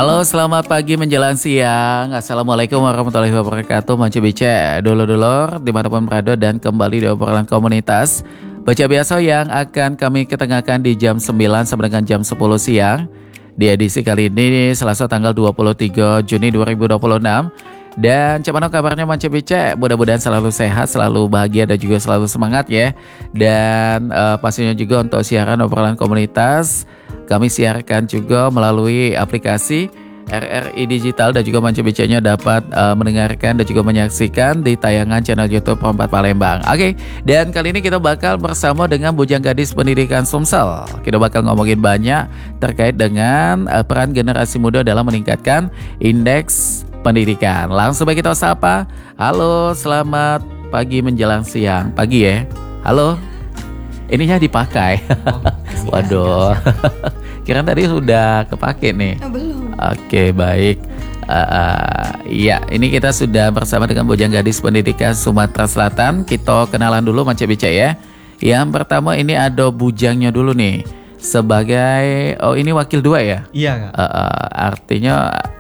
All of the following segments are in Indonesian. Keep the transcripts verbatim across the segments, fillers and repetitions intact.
Halo, selamat pagi menjelang siang. Assalamualaikum warahmatullahi wabarakatuh. Manca Bice, dulur-dulur dimanapun berada dan kembali di obrolan komunitas Baca Biasa yang akan kami ketengahkan di jam sembilan sampai dengan jam sepuluh siang. Di edisi kali ini Selasa tanggal dua puluh tiga Juni dua ribu dua puluh enam. Dan gimana kabarnya Manca Bice? Mudah-mudahan selalu sehat, selalu bahagia dan juga selalu semangat ya. Dan uh, pastinya juga untuk siaran obrolan komunitas kami siarkan juga melalui aplikasi R R I Digital dan juga Manca Bice-nya dapat uh, mendengarkan dan juga menyaksikan di tayangan channel YouTube Perempat Palembang. Oke, dan kali ini kita bakal bersama dengan Bujang Gadis Pendidikan Sumsel. Kita bakal ngomongin banyak terkait dengan uh, peran generasi muda dalam meningkatkan indeks pendidikan. Langsung baik kita sapa. Halo, selamat pagi menjelang siang. Pagi ya. Halo. Ininya dipakai. Oh, waduh. Kira tadi sudah kepake nih. Oh, belum. Oke, baik. Uh, uh, iya, ini kita sudah bersama dengan Bujang Gadis Pendidikan Sumatera Selatan. Kita kenalan dulu Manca Bice ya. Yang pertama ini ada bujangnya dulu nih. Sebagai oh ini wakil dua ya? Iya, Kak. Uh, uh, artinya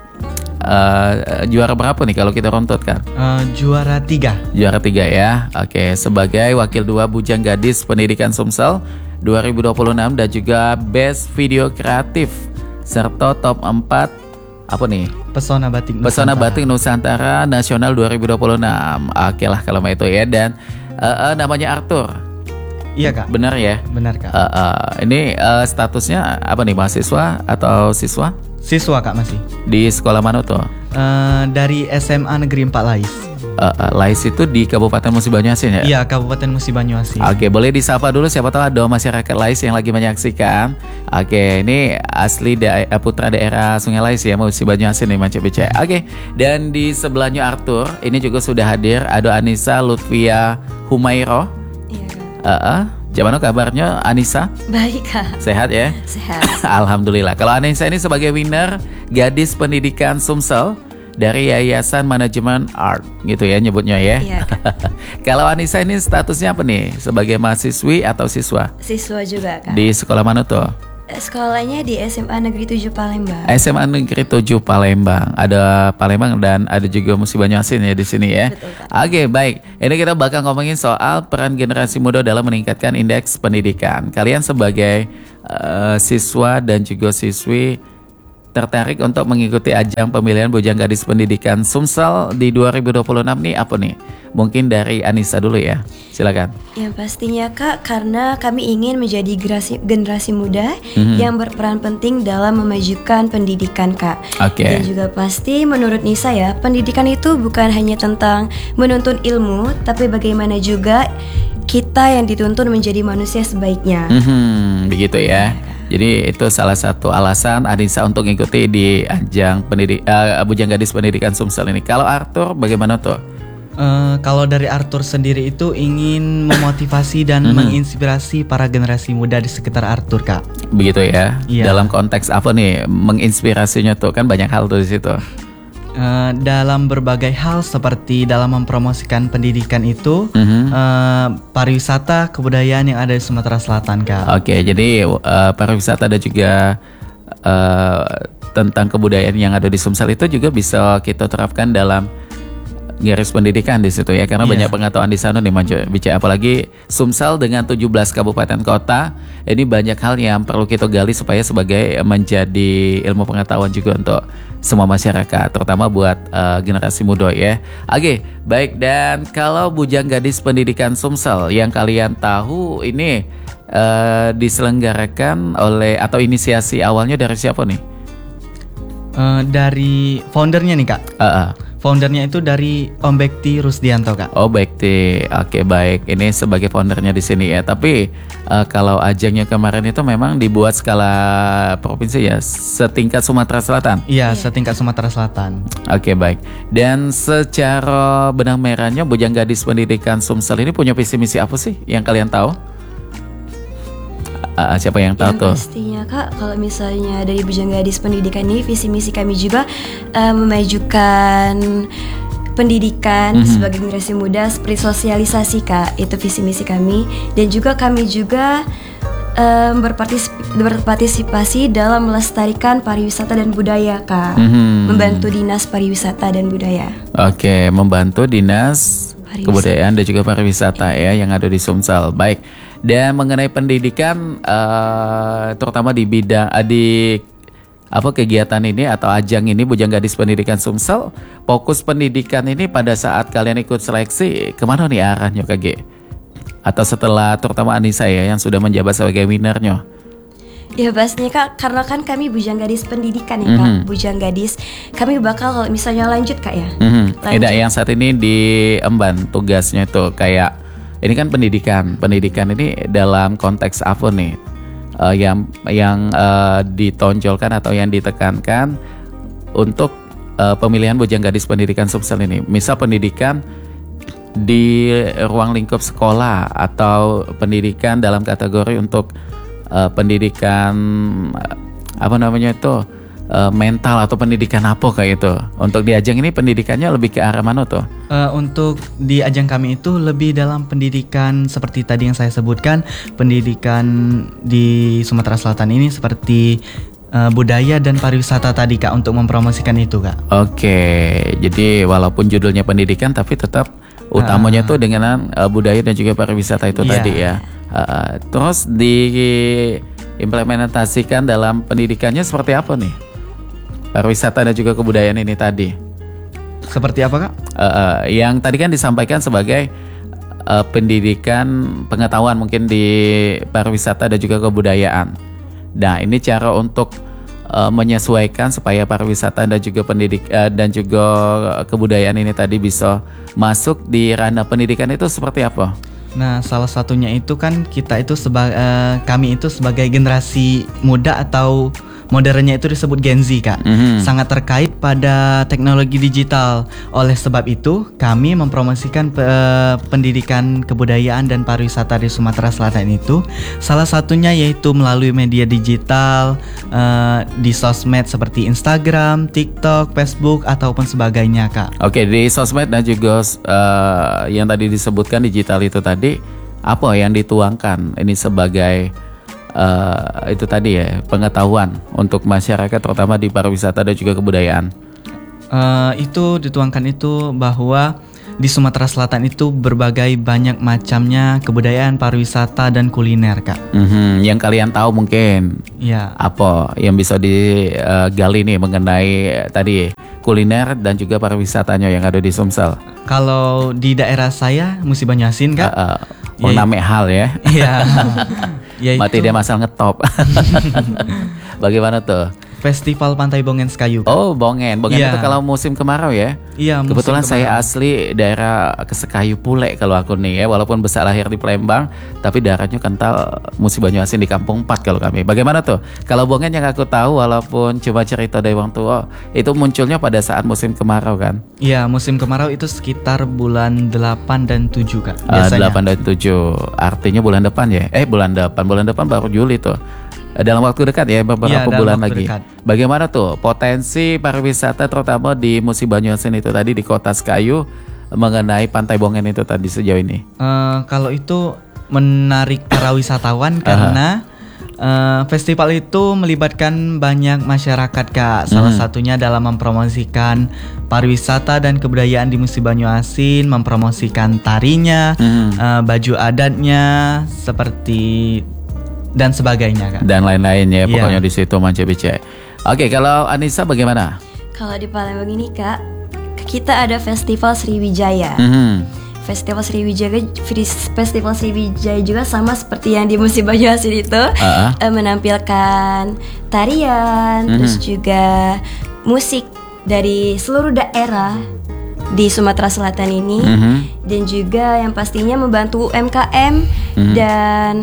Uh, juara berapa nih kalau kita runtut kan? Uh, juara tiga. Juara tiga ya. Oke, sebagai wakil dua Bujang Gadis Pendidikan Sumsel dua ribu dua puluh enam dan juga Best Video Kreatif serta top empat apa nih? Pesona Batik Nusantara. Pesona Batik Nusantara Nasional dua ribu dua puluh enam. Oke lah kalau itu ya. Dan uh, uh, namanya Arthur. Iya, Kak. Benar ya? Benar, Kak. Uh, uh, ini uh, statusnya apa nih, mahasiswa atau siswa? Siswa, Kak, masih. Di sekolah mana tuh? Uh, dari S M A Negeri empat Lais. Uh, uh, Lais itu di Kabupaten Musi Banyuasin ya? Iya, Kabupaten Musi Banyuasin. Oke, boleh disapa dulu siapa tahu ada masyarakat Lais yang lagi menyaksikan. Oke, ini asli da- putra daerah Sungai Lais ya, Musi Banyuasin nih Manca Bice. Oke, dan di sebelahnya Arthur, ini juga sudah hadir ada Anissa Lutfia Humairo. Iya. Uh, uh, Gimana kabarnya Anissa? Baik, Kak. Sehat ya? Sehat. Alhamdulillah. Kalau Anissa ini sebagai winner Gadis Pendidikan Sumsel dari Yayasan Manajemen Art gitu ya nyebutnya ya. Iya, Kak. Kalau Anissa ini statusnya apa nih? Sebagai mahasiswi atau siswa? Siswa juga, Kak. Di sekolah mana tuh? Sekolahnya di S M A Negeri tujuh Palembang. S M A Negeri tujuh Palembang. Ada Palembang dan ada juga Musi Banyuasin ya di sini ya. Betul, Kak. Oke, baik. Ini kita bakal ngomongin soal peran generasi muda dalam meningkatkan indeks pendidikan. Kalian sebagai uh, siswa dan juga siswi tertarik untuk mengikuti ajang pemilihan Bujang Gadis Pendidikan Sumsel di dua ribu dua puluh enam nih apa nih? Mungkin dari Anissa dulu ya. Silakan. Yang pastinya, Kak, karena kami ingin menjadi generasi, generasi muda Mhm. yang berperan penting dalam memajukan pendidikan, Kak. Oke. Dan juga pasti menurut Nisa ya, pendidikan itu bukan hanya tentang menuntut ilmu, tapi bagaimana juga kita yang dituntun menjadi manusia sebaiknya. Mhm, begitu ya. Jadi itu salah satu alasan Anissa untuk mengikuti di ajang pendidik uh, Bujang Gadis Pendidikan Sumsel ini. Kalau Arthur bagaimana tuh? Uh, kalau dari Arthur sendiri itu ingin memotivasi dan Mhm. menginspirasi para generasi muda di sekitar Arthur, Kak. Begitu ya. Iya. Dalam konteks apa nih menginspirasinya tuh? Kan banyak hal tuh di situ. Uh, dalam berbagai hal seperti dalam mempromosikan pendidikan itu, Mhm. uh, pariwisata, kebudayaan yang ada di Sumatera Selatan, Kak. Oke, jadi uh, pariwisata dan juga uh, tentang kebudayaan yang ada di Sumsel itu juga bisa kita terapkan dalam garis pendidikan di situ ya, karena Iya. banyak pengetahuan di sana nih Manca Bice, apalagi Sumsel dengan tujuh belas kabupaten kota. Ini banyak hal yang perlu kita gali supaya sebagai menjadi ilmu pengetahuan juga untuk semua masyarakat, terutama buat uh, generasi muda ya. Oke, baik. Dan kalau Bujang Gadis Pendidikan Sumsel yang kalian tahu ini uh, diselenggarakan oleh atau inisiasi awalnya dari siapa nih? Uh, dari foundernya nih, Kak. Uh, uh. Foundernya itu dari Om Bekti Rusdianto, Kak. Oh, Bekti. Oke, baik. Ini sebagai foundernya di sini ya. Tapi uh, kalau ajangnya kemarin itu memang dibuat skala provinsi ya, setingkat Sumatera Selatan. Iya, setingkat Sumatera Selatan. Oke, baik. Dan secara benang merahnya Bujang Gadis Pendidikan Sumsel ini punya visi misi apa sih yang kalian tahu? Uh, siapa yang tahu Yang tuh? pastinya, Kak, kalau misalnya dari Bujang Gadis Pendidikan ini visi misi kami juga uh, memajukan pendidikan Mhm. sebagai generasi muda seperti sosialisasi, Kak. Itu visi misi kami. Dan juga kami juga em, berpartis- berpartisipasi dalam melestarikan pariwisata dan budaya, Kak. Mhm. Membantu Dinas Pariwisata dan Budaya. Oke, membantu Dinas Pariwisata. Kebudayaan dan juga Pariwisata ya yang ada di Sumsel. Baik. Dan mengenai pendidikan eh, terutama di bidang eh, di apa kegiatan ini atau ajang ini Bujang Gadis Pendidikan Sumsel, fokus pendidikan ini pada saat kalian ikut seleksi kemana nih arahnya K G? Atau setelah terutama Anissa ya yang sudah menjabat sebagai winnernya? Ya pastinya Kak, karena kan kami Bujang Gadis Pendidikan ya Kak, Mhm. Bujang Gadis. Kami bakal kalau misalnya lanjut Kak ya. Mhm. Lanjut. Tidak, yang saat ini di Emban tugasnya itu kayak ini kan pendidikan. Pendidikan ini dalam konteks apa nih? Eh, yang yang eh, ditonjolkan atau yang ditekankan untuk eh, pemilihan Bujang Gadis Pendidikan Sumsel ini. Misal pendidikan di ruang lingkup sekolah atau pendidikan dalam kategori untuk eh, pendidikan eh, apa namanya itu eh, mental atau pendidikan apa kayak itu. Untuk di ajang ini pendidikannya lebih ke arah mana tuh? Eh, untuk di ajang kami itu lebih dalam pendidikan seperti tadi yang saya sebutkan, pendidikan di Sumatera Selatan ini seperti eh, budaya dan pariwisata tadi Kak, untuk mempromosikan itu Kak. Oke, jadi walaupun judulnya pendidikan tapi tetap utamanya tuh dengan uh, budaya dan juga pariwisata itu Iya. tadi ya. Uh, terus diimplementasikan dalam pendidikannya seperti apa nih? Pariwisata dan juga kebudayaan ini tadi. Seperti apa Kak? Uh, uh, yang tadi kan disampaikan sebagai uh, pendidikan pengetahuan mungkin di pariwisata dan juga kebudayaan. Nah, ini cara untuk uh, menyesuaikan supaya pariwisata dan juga pendidik uh, dan juga kebudayaan ini tadi bisa masuk di ranah pendidikan itu seperti apa? Nah, salah satunya itu kan kita itu sebagai kami itu sebagai generasi muda atau modernnya itu disebut Gen Z Kak. Mhm. Sangat terkait pada teknologi digital. Oleh sebab itu, kami mempromosikan pe- pendidikan kebudayaan dan pariwisata di Sumatera Selatan itu salah satunya yaitu melalui media digital eh, di sosmed seperti Instagram, TikTok, Facebook ataupun sebagainya Kak. Oke, di sosmed dan juga uh, yang tadi disebutkan digital itu tadi apa yang dituangkan ini sebagai uh, itu tadi ya pengetahuan untuk masyarakat terutama di pariwisata dan juga kebudayaan. Eh, itu dituangkan itu bahwa di Sumatera Selatan itu berbagai banyak macamnya kebudayaan, pariwisata dan kuliner Kak. Mhm, yang kalian tahu mungkin Ya. apa yang bisa digali nih mengenai eh, tadi kuliner dan juga pariwisatanya yang ada di Sumsel. Kalau di daerah saya Musi Banyuasin Kak. Uh, uh, Ornamen hal ya. Iya. Yaitu Mati dia masal ngetop. Bagaimana tuh? Festival Pantai Bongen Sekayu. Oh, Bongen. Bongen Iya. itu kalau musim kemarau ya. Iya, musim Kebetulan saya kemarau. asli daerah Kesekayu Pule kalau aku nih ya. Walaupun besar lahir di Palembang, tapi daerahnya kental Musi Banyuasin di Kampung empat kalau kami. Bagaimana tuh? Kalau Bongen yang aku tahu walaupun cuma cerita dari orang tua, itu munculnya pada saat musim kemarau kan? Iya, musim kemarau itu sekitar bulan delapan dan tujuh Kak. Uh, Biasanya. delapan dan tujuh. Artinya bulan depan ya? Eh bulan depan. Bulan depan baru Juli tuh. Dalam waktu dekat ya, beberapa Iya, dalam bulan waktu lagi. dekat. Bagaimana tuh potensi pariwisata terutama di Musi Banyuasin itu tadi di Kota Sekayu mengenai Pantai Bongen itu tadi sejauh ini? Eh, kalau itu menarik para wisatawan karena eh, festival itu melibatkan banyak masyarakat Kak. Salah Mhm. satunya dalam mempromosikan pariwisata dan kebudayaan di Musi Banyuasin, mempromosikan tarinya, Mhm. eh, baju adatnya seperti dan sebagainya Kak. Dan lain-lain ya, Iya. pokoknya di situ Manja B C. Oke, kalau Anissa bagaimana? Kalau di Palembang ini Kak, kita ada Festival Sriwijaya. Mhm. Festival Sriwijaya Festival Sriwijaya juga sama seperti yang di Musi Banyuasin itu, Ah. eh, menampilkan tarian, Mhm. terus juga musik dari seluruh daerah di Sumatera Selatan ini, Mhm. dan juga yang pastinya membantu U M K M Mhm. dan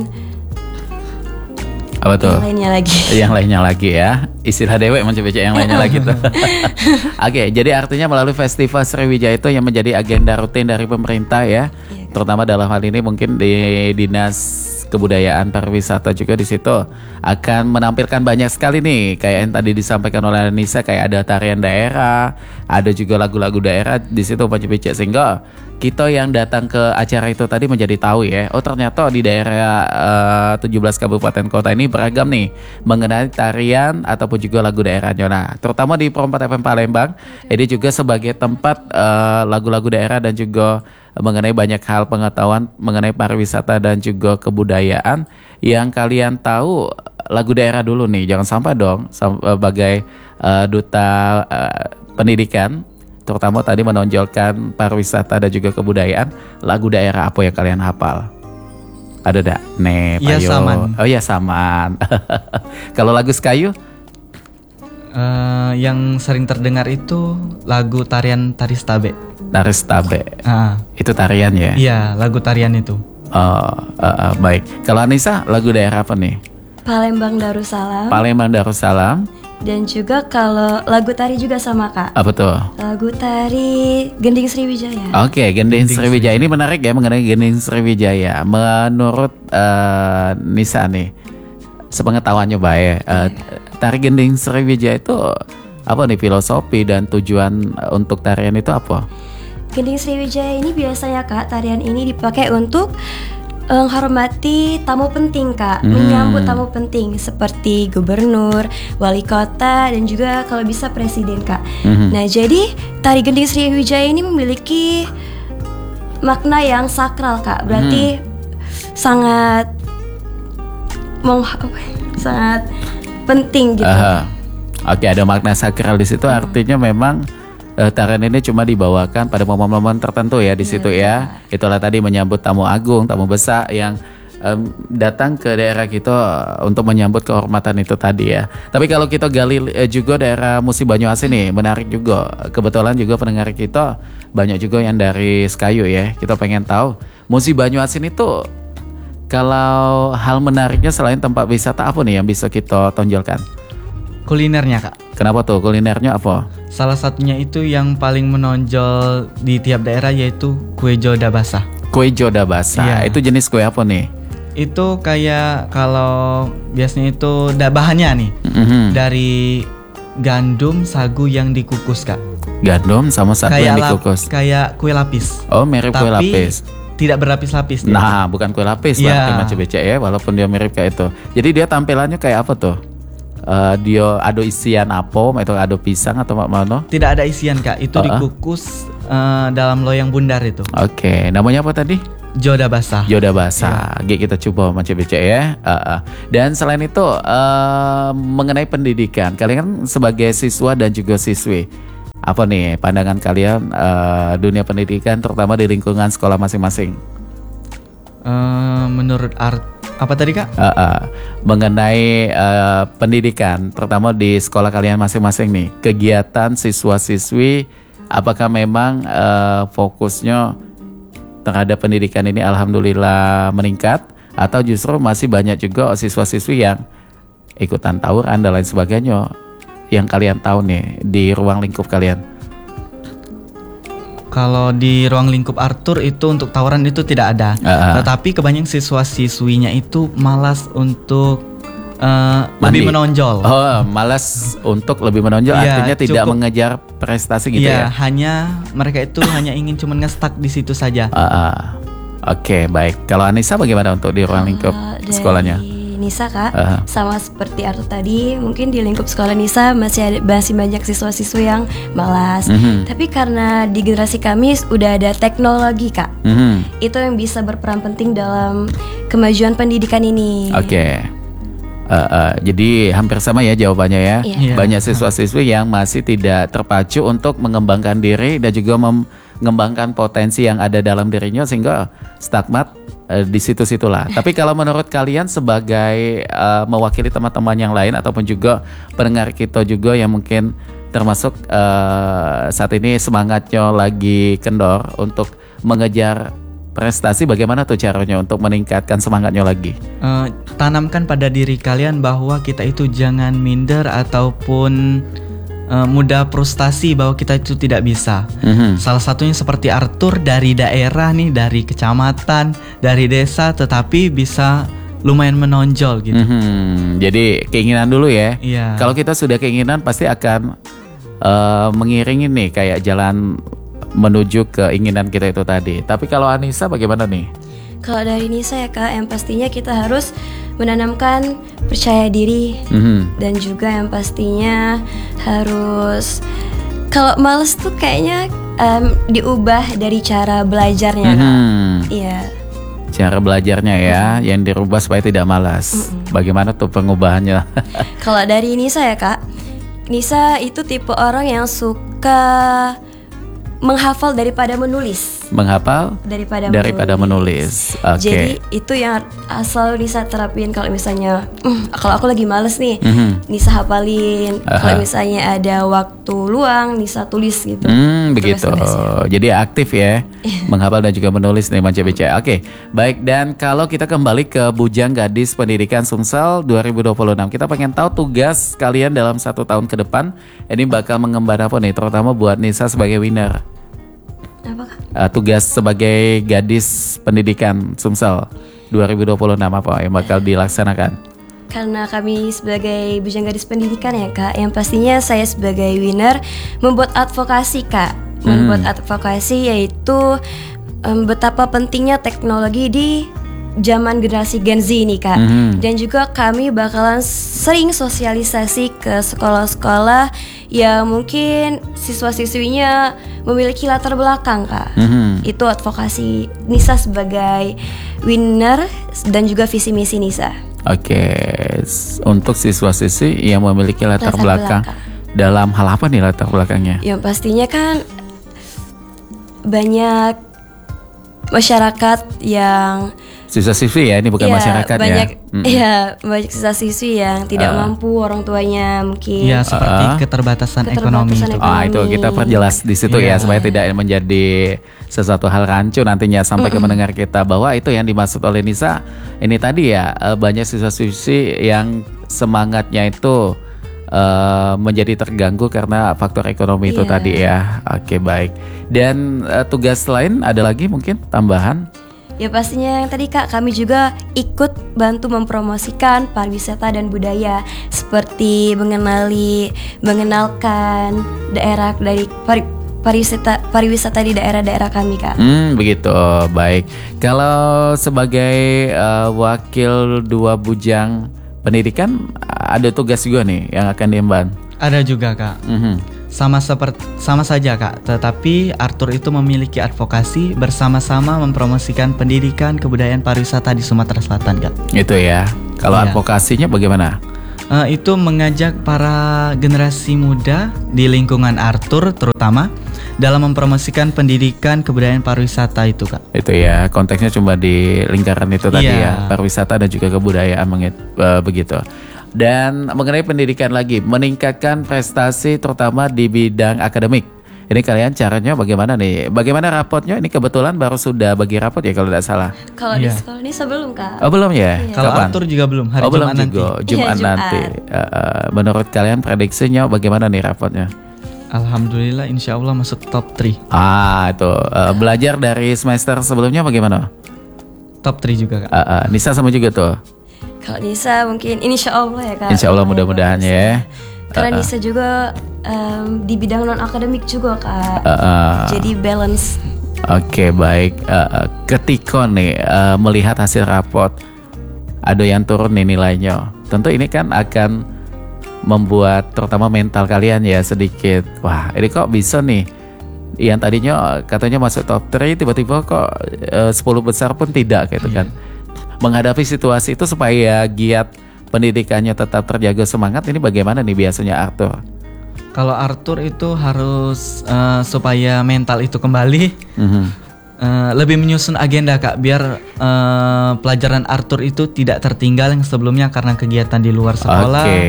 Apa tuh? yang lainnya lagi. Yang lainnya lagi ya. Istilah dewe Manja B C yang lainnya lagi tuh. Oke, jadi artinya melalui Festival Sriwijaya itu yang menjadi agenda rutin dari pemerintah ya. Iya, Kak. Terutama dalam hal ini mungkin di Dinas kebudayaan pariwisata juga di situ akan menampilkan banyak sekali nih, kayak yang tadi disampaikan oleh Anissa, kayak ada tarian daerah, ada juga lagu-lagu daerah di situ Pak Cepece, sehingga kita yang datang ke acara itu tadi menjadi tahu ya, oh ternyata di daerah uh, tujuh belas kabupaten kota ini beragam nih mengenai tarian ataupun juga lagu daerahnya. Nah, terutama di Pro empat F M Palembang, ini juga sebagai tempat uh, lagu-lagu daerah dan juga mengenai banyak hal pengetahuan mengenai pariwisata dan juga kebudayaan yang kalian tahu. Lagu daerah dulu nih, jangan sampai dong sebagai uh, duta uh, pendidikan, terutama tadi menonjolkan pariwisata dan juga kebudayaan, lagu daerah apa yang kalian hafal? Ada dak? Nih, Iya Payo. Saman. Oh iya Saman. Kalau lagu Sekayu? Uh, yang sering terdengar itu lagu tarian Tari Stabe. Tari Stabe. Ah, Itu tarian ya? iya, lagu tarian itu. Oh, uh, uh, baik. Kalau Anissa, lagu daerah apa nih? Palembang Darussalam. Palembang Darussalam. Dan juga kalau lagu tari juga sama Kak. Apa tuh? Lagu tari Gending Sriwijaya. Oke, Gending Sriwijaya ini menarik ya mengenai Gending Sriwijaya. Menurut uh, Nisa nih, sepengetahuannya baik, uh, tari Gending Sriwijaya itu apa nih filosofi dan tujuan untuk tarian itu apa? Gending Sriwijaya ini biasanya Kak, tarian ini dipakai untuk menghormati tamu penting Kak, Hmm. menyambut tamu penting seperti gubernur, wali kota, dan juga kalau bisa presiden Kak. Mhm. Nah jadi tari Gending Sriwijaya ini memiliki makna yang sakral Kak, berarti sangat mau apa ya, sangat penting gitu. Aha. Oke, ada makna sakral di situ. Artinya memang uh, tarian ini cuma dibawakan pada momen-momen tertentu ya di situ ya. Itulah tadi menyambut tamu agung, tamu besar yang um, datang ke daerah kita untuk menyambut kehormatan itu tadi ya. Tapi kalau kita gali uh, juga daerah Musi Banyuasin nih, menarik juga. Kebetulan juga pendengar kita banyak juga yang dari Sekayu ya. Kita pengen tahu Musi Banyuasin itu kalau hal menariknya selain tempat wisata apa nih yang bisa kita tonjolkan? Kulinernya Kak. Kenapa tuh kulinernya apa? Salah satunya itu yang paling menonjol di tiap daerah yaitu kue joda basah. Kue joda basah. Iya. Itu jenis kue apa nih? Itu kayak kalau biasanya itu da bahannya nih Mhm. dari gandum sagu yang dikukus Kak. Gandum sama sagu Kayak yang lap- dikukus. kayak kue lapis. Oh, mirip kue Tapi lapis. tidak berlapis-lapis dia. Nah, bukan kue lapis Iya. berarti macam becek ya, walaupun dia mirip kayak itu. Jadi dia tampilannya kayak apa tuh? Eh, dia ada isian apa? Atau ada pisang atau mana? Tidak ada isian Kak. Itu Uh-uh. dikukus eh, dalam loyang bundar itu. Oke, namanya apa tadi? Joda basah. Joda basah. Oke, kita coba macam becek ya. Uh, uh. Dan selain itu uh, mengenai pendidikan, kalian kan sebagai siswa dan juga siswi, apa nih pandangan kalian uh, dunia pendidikan terutama di lingkungan sekolah masing-masing? Eh, menurut art apa tadi Kak? Uh, uh, mengenai uh, pendidikan terutama di sekolah kalian masing-masing nih, kegiatan siswa-siswi, apakah memang uh, fokusnya terhadap pendidikan ini alhamdulillah meningkat, atau justru masih banyak juga siswa-siswi yang ikutan tawuran dan lain sebagainya yang kalian tahu nih di ruang lingkup kalian? Kalau di ruang lingkup Arthur itu untuk tawuran itu tidak ada. Uh-uh. Tetapi kebanyakan siswa-siswinya itu malas untuk eh, lebih menonjol. Oh, malas untuk lebih menonjol, Iya, artinya tidak cukup. mengejar prestasi gitu ya? Iya, hanya mereka itu hanya ingin cuma nge-stuck di situ saja. Uh, uh. Oke, baik. Kalau Anissa bagaimana untuk di ruang lingkup Kalau dari sekolahnya? Nisa Kak, Uh-huh. sama seperti Arthur tadi, mungkin di lingkup sekolah Nisa masih ada masih banyak siswa-siswi yang malas. Mhm. Tapi karena di generasi kami udah ada teknologi Kak, Mhm. itu yang bisa berperan penting dalam kemajuan pendidikan ini. Oke. Uh, uh, jadi hampir sama ya jawabannya ya. Iya. Iya. Banyak siswa-siswi yang masih tidak terpacu untuk mengembangkan diri dan juga mengembangkan potensi yang ada dalam dirinya sehingga stagmat uh, di situ-situlah. Tapi kalau menurut kalian sebagai uh, mewakili teman-teman yang lain ataupun juga pendengar kita juga yang mungkin termasuk uh, saat ini semangatnya lagi kendor untuk mengejar prestasi, bagaimana tuh caranya untuk meningkatkan semangatnya lagi? Eh, tanamkan pada diri kalian bahwa kita itu jangan minder ataupun eh, mudah frustasi bahwa kita itu tidak bisa. Mhm. Salah satunya seperti Arthur dari daerah nih, dari kecamatan, dari desa, tetapi bisa lumayan menonjol gitu. Mhm, jadi keinginan dulu ya. Iya. Kalau kita sudah keinginan pasti akan uh, mengiringi nih kayak jalan menuju keinginan kita itu tadi. Tapi kalau Anissa bagaimana nih? Kalau dari Nisa ya kak, yang pastinya kita harus menanamkan percaya diri Mhm. dan juga yang pastinya harus, kalau males tuh kayaknya em, diubah dari cara belajarnya kak. Mhm. Iya. Cara belajarnya ya, yang dirubah supaya tidak malas. Bagaimana tuh pengubahannya? Kalau dari Nisa ya kak, Nisa itu tipe orang yang suka menghafal daripada menulis. Menghafal Daripada daripada menulis. Oke. Jadi itu yang selalu Nisa terapin kalau misalnya "Hmm, kalau aku lagi males nih, Mhm. Nisa hafalin. Aha. Kalau misalnya ada waktu luang, Nisa tulis gitu. Hmm, begitu. Tulis-tulisnya. Jadi aktif ya, menghafal dan juga menulis nih Manca B C. Oke, baik. Dan kalau kita kembali ke Bujang Gadis Pendidikan Sumsel dua ribu dua puluh enam, kita pengen tahu tugas kalian dalam satu tahun ke depan. Ini bakal mengemban apa nih, terutama buat Nisa sebagai winner. Apa kak? Uh, tugas sebagai Gadis Pendidikan Sumsel dua ribu dua puluh enam apa yang bakal dilaksanakan? Karena kami sebagai Bujang Gadis Pendidikan ya kak, yang pastinya saya sebagai winner membuat advokasi kak, membuat advokasi yaitu em, betapa pentingnya teknologi di zaman generasi Gen Z ini kak. Mhm. Dan juga kami bakalan sering sosialisasi ke sekolah-sekolah yang mungkin siswa-siswinya memiliki latar belakang kak. Mhm. Itu advokasi Nisa sebagai winner dan juga visi misi Nisa. Oke, s- untuk siswa-siswi yang memiliki latar, Latar belakang, belakang. dalam hal apa nih latar belakangnya? Yang pastinya kan banyak masyarakat yang Siswa-siswi ya, ini bukan ya, masyarakat banyak, ya. Mm-mm. ya banyak siswa-siswi yang tidak Ah. mampu, orang tuanya mungkin. Iya, seperti Ah. keterbatasan, Keterbatasan ekonomi itu. ekonomi. Ah, itu kita perjelas di situ ya, Iya. supaya tidak menjadi sesuatu hal rancu nantinya sampai ke mendengar kita, bahwa itu yang dimaksud oleh Nisa ini tadi ya, eh, banyak siswa-siswi yang semangatnya itu eh, menjadi terganggu karena faktor ekonomi itu Iya. tadi ya. Oke, baik. Dan eh, tugas lain ada lagi mungkin tambahan? Ya pastinya yang tadi kak, kami juga ikut bantu mempromosikan pariwisata dan budaya, seperti mengenali, mengenalkan daerah dari pari, pariwisata pariwisata di daerah-daerah kami kak. Hmm, begitu. Baik. Kalau sebagai eh, wakil dua Bujang Pendidikan, ada tugas juga nih yang akan diemban. Ada juga kak. Mhm. Sama seperti sama saja kak, tetapi Arthur itu memiliki advokasi bersama-sama mempromosikan pendidikan, kebudayaan, pariwisata di Sumatera Selatan kak. Itu ya. Kalau Iya. advokasinya bagaimana? Eh, itu mengajak para generasi muda di lingkungan Arthur terutama dalam mempromosikan pendidikan, kebudayaan, pariwisata itu kak. Itu ya, konteksnya cuma di lingkaran itu tadi ya, Iya. pariwisata dan juga kebudayaan mengit- eh, begitu. Dan mengenai pendidikan lagi, meningkatkan prestasi terutama di bidang akademik. Ini kalian caranya bagaimana nih? Bagaimana rapotnya? Ini kebetulan baru sudah bagi rapot ya kalau tidak salah. Kalau di Iya. sekolah ini sebelum kak. Oh belum ya? Iya. Kalau Kapan? Arthur juga belum, hari oh belum Jumat nanti. juga, Jumat Iya, Jumat. nanti. Eh, eh, menurut kalian prediksinya bagaimana nih rapotnya? Alhamdulillah insya Allah masuk top tiga. Ah itu eh, belajar dari semester sebelumnya bagaimana? Top tiga juga kak. Eh, eh, Nisa sama juga tuh. Kalau Nisa mungkin insya Allah ya kak. Insya Allah mudah-mudahan ya. Karena Uh-uh. Nisa juga em, di bidang non akademik juga kak. Eh, eh, Jadi balance. Oke baik. Eh, eh, ketika nih eh, melihat hasil raport, ada yang turun nih nilainya. Tentu ini kan akan membuat terutama mental kalian ya sedikit. Wah ini kok bisa nih? Yang tadinya katanya masuk top tiga tiba-tiba kok eh, sepuluh besar pun tidak gitu kan. Menghadapi situasi itu supaya giat pendidikannya tetap terjaga semangat, ini bagaimana nih biasanya Arthur? Kalau Arthur itu harus eh, supaya mental itu kembali, Mhm. eh, lebih menyusun agenda kak, biar eh, pelajaran Arthur itu tidak tertinggal yang sebelumnya karena kegiatan di luar sekolah. Oke.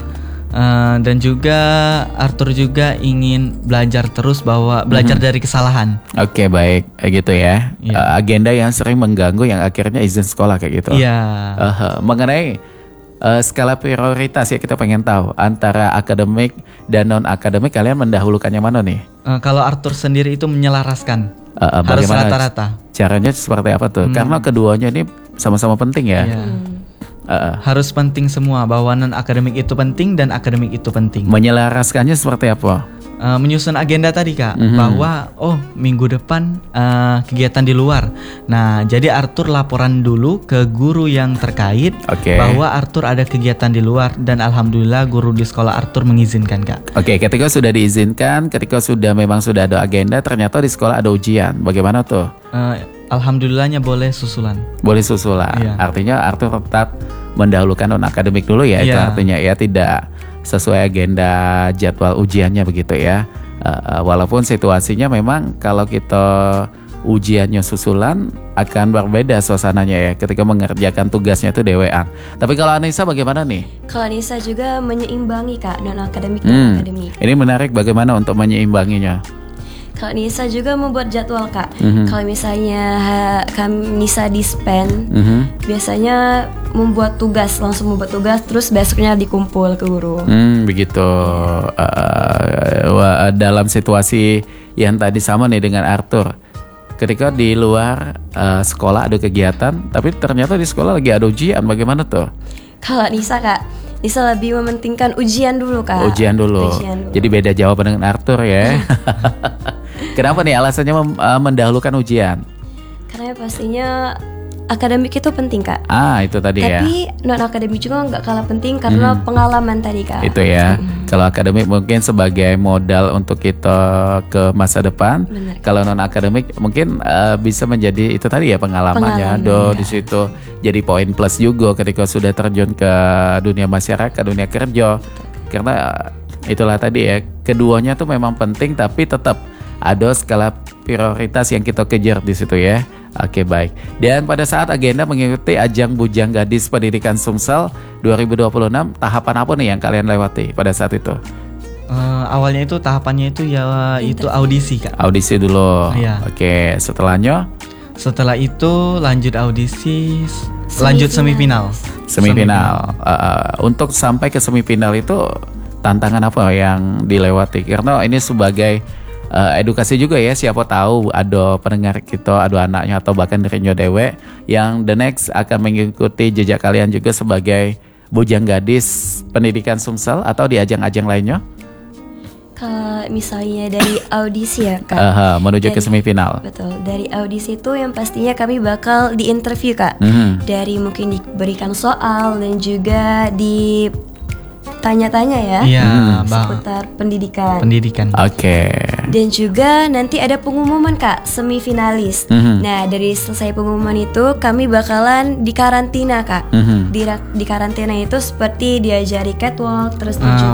Eh, dan juga Arthur juga ingin belajar terus bahwa belajar dari kesalahan. Oke baik, kayak gitu ya. Iya. Eh, agenda yang sering mengganggu yang akhirnya izin sekolah kayak gitu. Iya. Aha. Mengenai eh, skala prioritas ya, kita pengen tahu antara akademik dan non akademik, kalian mendahulukan yang mana nih? Eh, kalau Arthur sendiri itu menyelaraskan, Eh, eh, harus bagaimana rata-rata. Caranya seperti apa tuh? Karena keduanya ini sama-sama penting ya. Iya. Hmm. Uh, harus penting semua, bahwa non akademik itu penting dan akademik itu penting. Menyelaraskannya seperti apa? Uh, menyusun agenda tadi Kak, Mhm. bahwa oh minggu depan uh, kegiatan di luar. Nah, jadi Arthur laporan dulu ke guru yang terkait Oke. bahwa Arthur ada kegiatan di luar, dan alhamdulillah guru di sekolah Arthur mengizinkan Kak. Oke, ketika sudah diizinkan, ketika sudah memang sudah ada agenda, ternyata di sekolah ada ujian. Bagaimana tuh? Uh, alhamdulillahnya boleh susulan. Boleh susulan. Iya. Artinya Arthur tetap mendahulukan non akademik dulu ya. Itu Iya. artinya ya tidak sesuai agenda jadwal ujiannya begitu ya. Uh, uh, walaupun situasinya memang kalau kita ujiannya susulan akan berbeda suasananya ya ketika mengerjakan tugasnya itu dewean. Tapi kalau Anissa bagaimana nih? Kalau Nisa juga menyeimbangi Kak, non akademik dan Hmm, akademik. ini menarik bagaimana untuk menyeimbanginya. Kalau Nisa juga membuat jadwal Kak. Mhm. Kalau misalnya ha- kami Nisa dispen, Mhm. biasanya membuat tugas, langsung membuat tugas, terus besoknya dikumpul ke guru. Hmm, begitu. Uh, wa- dalam situasi yang tadi sama nih dengan Arthur. Ketika di luar uh, sekolah ada kegiatan, tapi ternyata di sekolah lagi ada ujian, bagaimana tuh? Kalau Nisa Kak, Nisa lebih mementingkan ujian dulu Kak. Ujian dulu. Ujian dulu. Jadi beda jawaban dengan Arthur ya. Kenapa nih alasannya mem- uh, mendahulukan ujian? Karena pastinya akademik itu penting Kak. Ah, itu tadi ya. Tapi non akademik juga nggak kalah penting karena Hmm. pengalaman tadi Kak. Itu ya. Kalau akademik mungkin sebagai modal untuk kita ke masa depan. Benar. Kalau non akademik mungkin uh, bisa menjadi itu tadi ya pengalamannya. Pengalaman, Do ya. di situ jadi poin plus juga ketika sudah terjun ke dunia masyarakat, dunia kerja. Karena uh, itulah tadi ya, keduanya tuh memang penting tapi tetap ada skala prioritas yang kita kejar di situ ya. Oke, baik. Dan pada saat agenda mengikuti ajang Bujang Gadis Pendidikan Sumsel dua ribu dua puluh enam, tahapan apa nih yang kalian lewati pada saat itu? Uh, awalnya itu tahapannya itu ya itu audisi Kak. Audisi dulu. Iya. Oke, setelahnya Setelah itu lanjut audisi, s- lanjut semifinal. semifinal. Uh, uh, untuk sampai ke semifinal itu tantangan apa yang dilewati? Karena ini sebagai uh, edukasi juga ya, siapa tahu ada pendengar kita, ada anaknya atau bahkan dirinya dewe yang the next akan mengikuti jejak kalian juga sebagai Bujang Gadis Pendidikan Sumsel atau di ajang-ajang lainnya. Kalau misalnya dari audisi ya Kak. Aha, menuju ke Dari- semifinal. Betul. Dari audisi itu yang pastinya kami bakal diinterview Kak. Mhm. Dari mungkin diberikan soal dan juga di tanya-tanya ya. Iya, Bang. Seputar pendidikan. Pendidikan. Oke. Dan juga nanti ada pengumuman Kak, semifinalis. Mhm. Nah, dari selesai pengumuman itu kami bakalan dikarantina Kak. Mhm. Di, di karantina itu seperti diajari catwalk, terus dan Ah,